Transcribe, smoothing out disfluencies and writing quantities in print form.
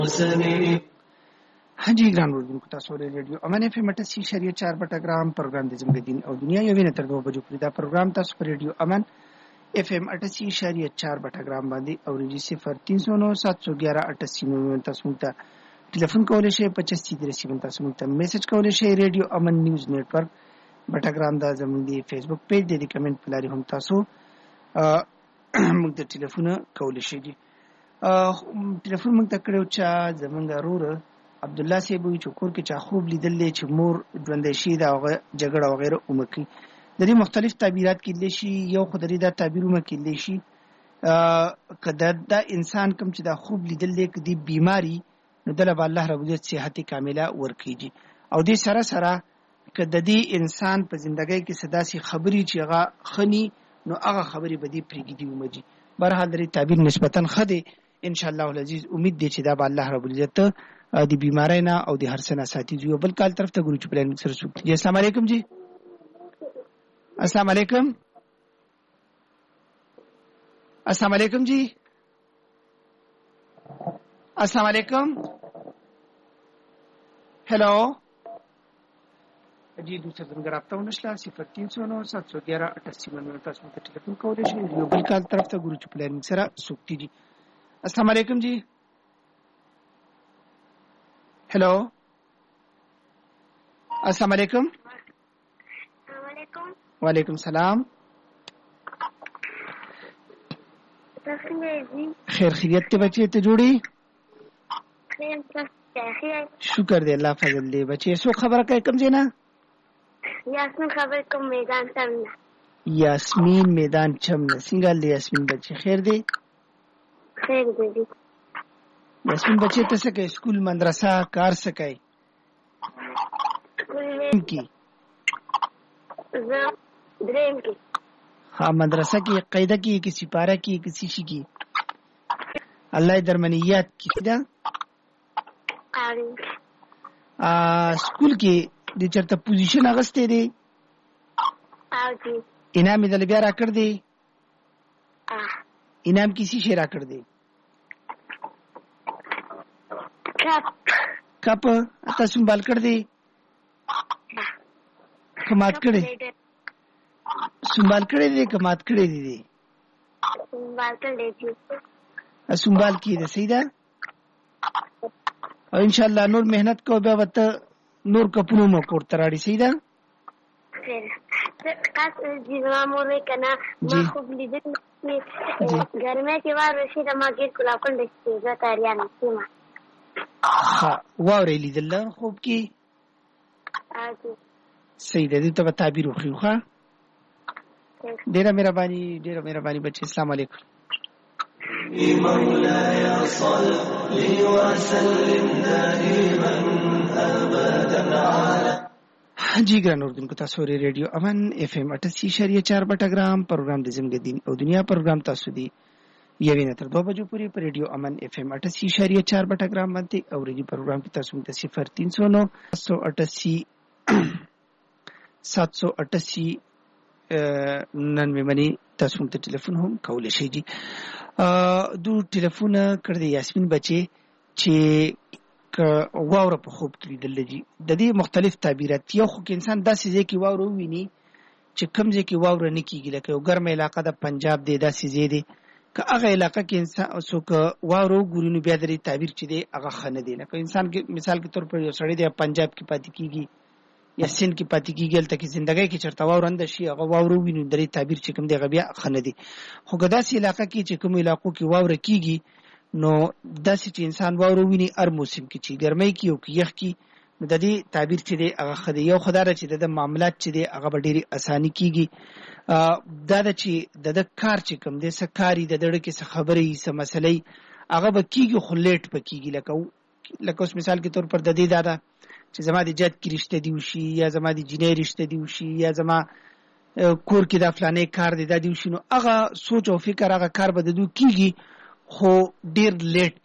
हाजी ګران اوردونکو تاسو له ریډیو امن اف ام 88.4 پټګرام پروګرام د زموږ دین او دنیا یو وینه تر 2 بجو پورې دا پروګرام تاسو په ریډیو امن اف ام 88.4 پټګرام باندې او ریډي 03971188 تاسو ته ټلیفون کولای شئ 25 تاسو ته میسج کولای شئ ریډیو امن نیوز نیټورک پټګرام دا زموږ دی فیسبوک پیج دی کمنټ پلاری هم تاسو موږ ته ټلیفون کولای شئ ټلیفون موږ ته کړو چې زمونږ ورور عبد الله صاحب چې کور کې چا خوب لیدل چې مور ژوندې شي دا جګړه وغیرہ ومکي د دې مختلف تعبیرات کېدل شي یو خدای دا تعبیرونه کېدل شي کله دا انسان کوم چې دا خوب لیدل کې بیماری نو دله الله رب عزت صحت کامله ورکیږي او دې سره سره کله دې انسان په ژوندۍ کې صدا سي خبري چې هغه خني نو هغه خبري بدی پرېږدي ومجي برحال دې تعبیر نسبتا خده ان شاء الله العزيز امید دي چې دا به الله رب العزت د بیماری نه او د هر څه نه ساتي جو بل کال طرف ته ګورو چې پلان سره سوک جی السلام علیکم جی السلام علیکم السلام علیکم جی السلام علیکم हेलो जी दूसरे दिन अगर आपका उनशला 03097188 तक टेलीफोन कॉल है यो बल काल तरफ ته ګورو چې پلان سره سوکتی جی السلام علیکم جی हेलो अस्सलाम वालेकुम वालेकुम सलाम खैर खैरियत के बच्चे तो जोड़ी शुक्र दे अल्लाह फजल दे बच्चे सो खबर का कम जेना यास्मीन खबर को मैदान चमना यास्मीन मैदान चमना सिंगल दे यास्मीन बच्चे खैर दे यास्मीन बच्चे तो सके स्कूल मदरसा कार सके की ड्रीम की हाँ मदरसा की कायदा की किसी पारा की किसी शी की अल्लाह दरमनियात की दा स्कूल की د چرته پوزیشن اغسته دي انعام دل بیا را کړ دي انعام کسی شی را کړ دي کپ اته سنبال کړ دي کمات کړي سنبال کړي دي کمات کړي دي سنبال کی دي صحیح ده او ان شاء الله نور مهنت کو بیا وته نور کپنو مو کوړ تراړي صحیح ده خاص جیوا مور کنا ما خوب لیدل घर में के बार रशीद ما ګر کلا کول دي زه تاریان سیمه ها واورې لیدل خوب کې صحیح ده ته په تعبیر وخیو ها ډیره مهرباني بچي السلام علیکم مولاي صل وسلم دائما ابدا على जी ګران اوردونکو تاسو ریډیو امن اف ام 88.4 پټګرام پروګرام د زموږ دین او دنیا پروګرام تاسو دی یوه نه تر 2 بجو پورې پر ریډیو امن اف ام 88.4 پټګرام باندې او ریډیو پروګرام کې تاسو ته 0309 788 99 باندې تاسو ته ټلیفون هم کولای شئ جی دو ټلیفون کړ دي یاسمین بچي چې واوره په خوب کې لیدل دي د دې مختلف تعبیرات یو خو کې انسان داسې ځکه واوره ویني چې کوم ځکه واوره نه کیږي لکه یو ګرمه علاقه د پنجاب دی داسې ځای دی که هغه علاقه کې انسان اوسو که واوره ګورینو بیا د تعبیر چې دی هغه خنه دی لکه انسان کې مثال کې تور پر یو سړی دی پنجاب کې پاتې کیږي یا سند کې پاتې کیږي تل کې ژوندۍ کې چرته واورند شي هغه واوره ویني د تعبیر چې کوم دی بیا خنه دی خو داسې علاقه کې چې کوم علاقو کې واوره کیږي نو داسې چې انسان واورو ویني هر موسم کې چې ګرمۍ کې او کې یخ کې نو د دې تعبیر چې دی هغه خدای یو خدای چې د معاملات چې دی هغه ډېری اساني کیږي دا چې د کار چې کوم دی سکاري د دړه کې څه خبرې څه مسلې هغه به کیږي خو لیټ پکېږي لکه اوس مثال کې تور پر د دې دا چې زما د جد کې رشته دی وشي یا زما د جنې رشته دی وشي یا زما کور کې د فلانې کار دی دا دی وشي نو هغه سوچ او فکر هغه کار به د دوی کیږي خو ډیر لیټ